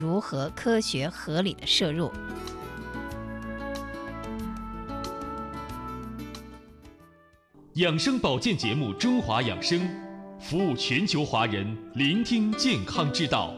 如何科学合理的摄入。 养生保健节目《中华养生》，服务全球华人，聆听健康之道。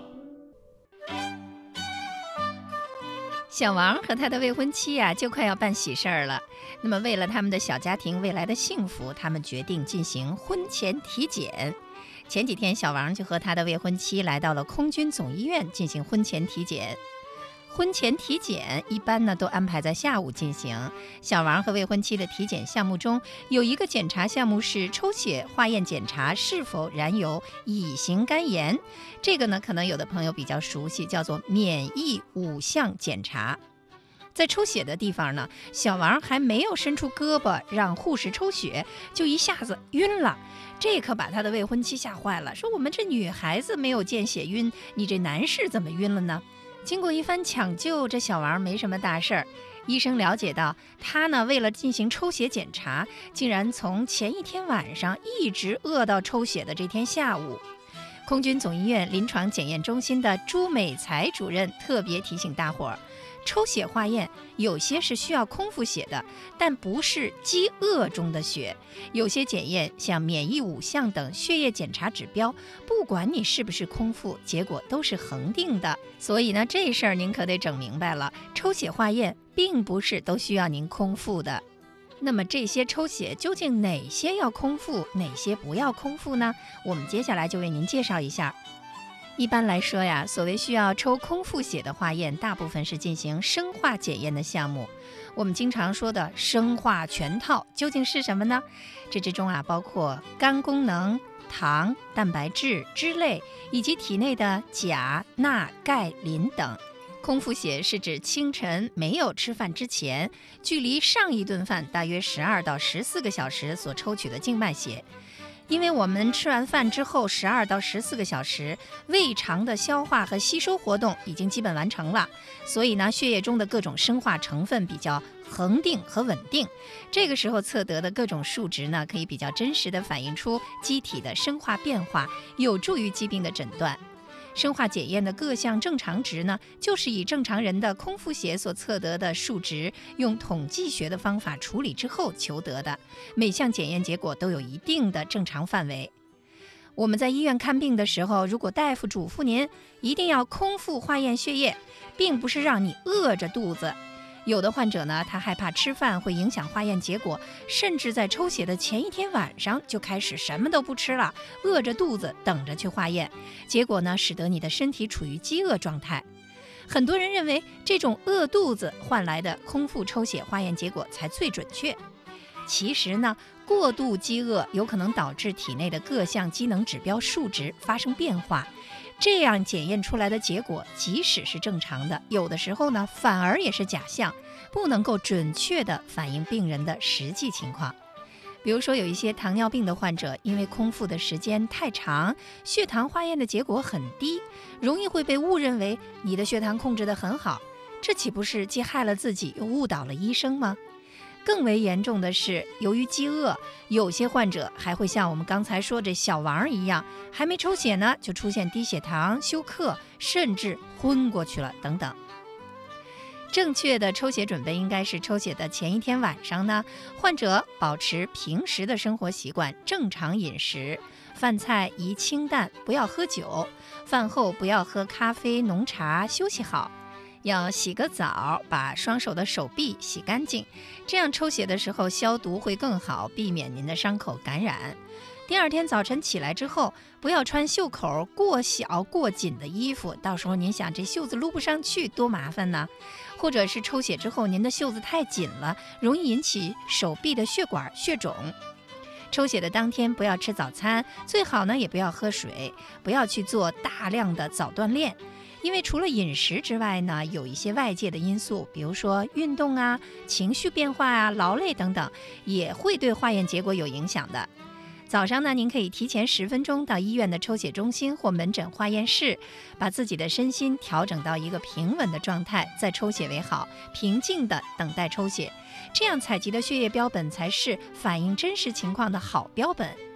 小王和他的未婚妻就快要办喜事儿了。那么为了他们的小家庭未来的幸福，他们决定进行婚前体检。前几天，小王就和他的未婚妻来到了空军总医院进行婚前体检。婚前体检一般呢都安排在下午进行。小王和未婚妻的体检项目中，有一个检查项目是抽血化验检查是否染有乙型肝炎。这个呢可能有的朋友比较熟悉，叫做免疫5项检查。在抽血的地方呢，小王还没有伸出胳膊让护士抽血，就一下子晕了。这可把他的未婚妻吓坏了，说我们这女孩子没有见血晕，你这男士怎么晕了呢？经过一番抢救，这小王没什么大事儿。医生了解到，他呢为了进行抽血检查，竟然从前一天晚上一直饿到抽血的这天下午。空军总医院临床检验中心的朱美才主任特别提醒大伙儿，抽血化验有些是需要空腹血的，但不是饥饿中的血。有些检验像免疫5项等血液检查指标，不管你是不是空腹，结果都是恒定的。所以呢，这事儿您可得整明白了，抽血化验并不是都需要您空腹的。那么这些抽血究竟哪些要空腹，哪些不要空腹呢？我们接下来就为您介绍一下。一般来说呀，所谓需要抽空腹血的化验，大部分是进行生化检验的项目。我们经常说的生化全套究竟是什么呢？这之中包括肝功能、糖、蛋白质、脂类以及体内的钾、钠、钙、磷等。空腹血是指清晨没有吃饭之前，距离上一顿饭大约12到14个小时所抽取的静脉血。因为我们吃完饭之后12到14个小时，胃肠的消化和吸收活动已经基本完成了，所以呢，血液中的各种生化成分比较恒定和稳定。这个时候测得的各种数值呢，可以比较真实地反映出机体的生化变化，有助于疾病的诊断。生化检验的各项正常值呢，就是以正常人的空腹血所测得的数值，用统计学的方法处理之后求得的。每项检验结果都有一定的正常范围。我们在医院看病的时候，如果大夫嘱咐您一定要空腹化验血液，并不是让你饿着肚子。有的患者呢，他害怕吃饭会影响化验结果，甚至在抽血的前一天晚上就开始什么都不吃了，饿着肚子等着去化验，结果呢，使得你的身体处于饥饿状态。很多人认为这种饿肚子换来的空腹抽血化验结果才最准确。其实呢，过度饥饿有可能导致体内的各项机能指标数值发生变化，这样检验出来的结果即使是正常的，有的时候呢反而也是假象，不能够准确地反映病人的实际情况。比如说有一些糖尿病的患者，因为空腹的时间太长，血糖化验的结果很低，容易会被误认为你的血糖控制得很好，这岂不是既害了自己又误导了医生吗？更为严重的是，由于饥饿，有些患者还会像我们刚才说这小王一样，还没抽血呢就出现低血糖、休克，甚至昏过去了等等。正确的抽血准备应该是抽血的前一天晚上呢，患者保持平时的生活习惯，正常饮食，饭菜宜清淡，不要喝酒，饭后不要喝咖啡、浓茶，休息好。要洗个澡，把双手的手臂洗干净，这样抽血的时候消毒会更好，避免您的伤口感染。第二天早晨起来之后，不要穿袖口过小过紧的衣服，到时候您想这袖子撸不上去多麻烦呢。或者是抽血之后您的袖子太紧了，容易引起手臂的血管血肿。抽血的当天不要吃早餐，最好呢也不要喝水，不要去做大量的早锻炼。因为除了饮食之外呢，有一些外界的因素，比如说运动情绪变化劳累等等，也会对化验结果有影响的。早上呢，您可以提前10分钟到医院的抽血中心或门诊化验室，把自己的身心调整到一个平稳的状态，再抽血为好，平静地等待抽血，这样采集的血液标本才是反映真实情况的好标本。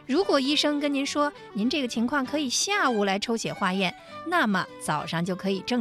如果医生跟您说您这个情况可以下午来抽血化验，那么早上就可以正